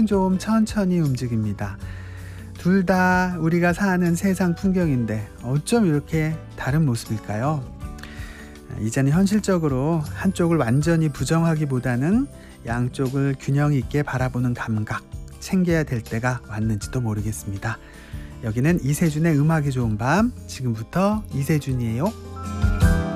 하나는 좀 천천히 움직입니다. 둘 다 우리가 사는 세상 풍경인데 어쩜 이렇게 다른 모습일까요? 이제는 현실적으로 한쪽을 완전히 부정하기보다는 양쪽을 균형 있게 바라보는 감각 챙겨야 될 때가 왔는지도 모르겠습니다. 여기는 이세준의 음악이 좋은 밤, 지금부터 이세준이에요.